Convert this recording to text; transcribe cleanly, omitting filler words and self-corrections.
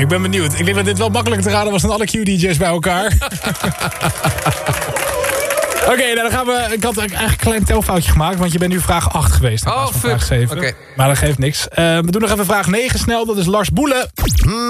Ik ben benieuwd. Ik denk dat dit wel makkelijker te raden was dan alle Q-DJ's bij elkaar. Oké, dan gaan we... Ik had eigenlijk een klein telfoutje gemaakt, want je bent nu vraag 8 geweest. Oh, fuck. Vraag 7. Okay. Maar dat geeft niks. We doen nog even vraag 9 snel. Dat is Lars Boelen.